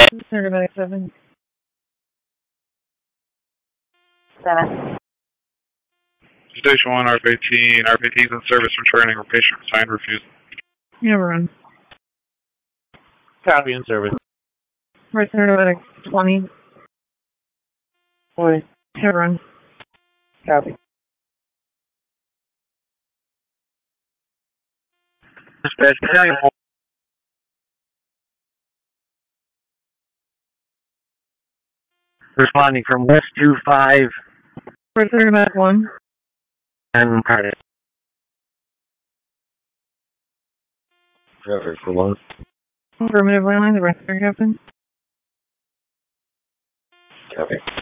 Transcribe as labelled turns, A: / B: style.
A: Center 7. 7.
B: Station 1, RF-18. RF-18 is in service returning or patient signed refusal.
A: Never run.
C: Copy in service.
A: Right Center 20.
C: 20.
A: Never run.
C: Copy. Dispatch, battalion 1. Responding from West 25
A: Right Center 1.
C: and Cardiff. Trevor for 1.
A: Affirmative landline, the rest of your captain.
C: Copy.